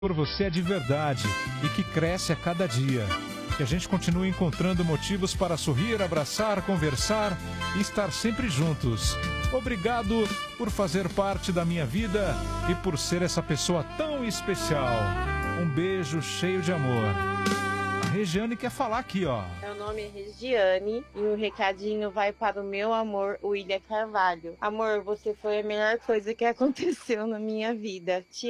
por você é de verdade e que cresce a cada dia. Que a gente continue encontrando motivos para sorrir, abraçar, conversar e estar sempre juntos. Obrigado por fazer parte da minha vida e por ser essa pessoa tão especial. Um beijo cheio de amor. A Regiane quer falar aqui, ó. Meu nome é Regiane e o recadinho vai para o meu amor, o William Carvalho. Amor, você foi a melhor coisa que aconteceu na minha vida. Te